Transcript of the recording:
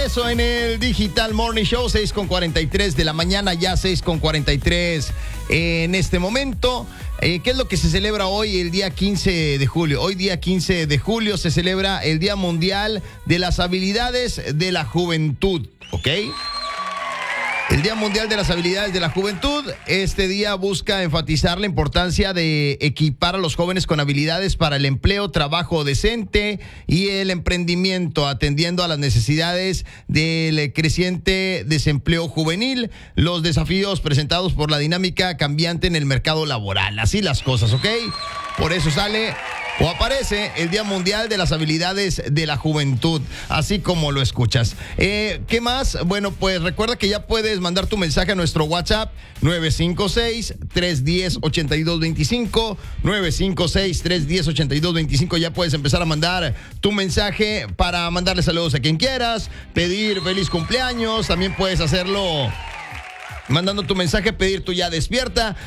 regreso en el Digital Morning Show, 6:43 de la mañana, ya 6:43 en este momento. ¿Qué es lo que se celebra hoy, el día 15 de julio? Hoy, día 15 de julio, se celebra el Día Mundial de las Habilidades de la Juventud, ¿ok? El Día Mundial de las Habilidades de la Juventud. Este día busca enfatizar la importancia de equipar a los jóvenes con habilidades para el empleo, trabajo decente y el emprendimiento, atendiendo a las necesidades del creciente desempleo juvenil, los desafíos presentados por la dinámica cambiante en el mercado laboral. Así las cosas, ¿ok? Por eso sale o aparece el Día Mundial de las Habilidades de la Juventud, así como lo escuchas. ¿Qué más? Bueno, pues recuerda que ya puedes mandar tu mensaje a nuestro WhatsApp 956-310-8225, 956-310-8225. Ya puedes empezar a mandar tu mensaje para mandarle saludos a quien quieras, pedir feliz cumpleaños. También puedes hacerlo mandando tu mensaje, pedir tu ya despierta.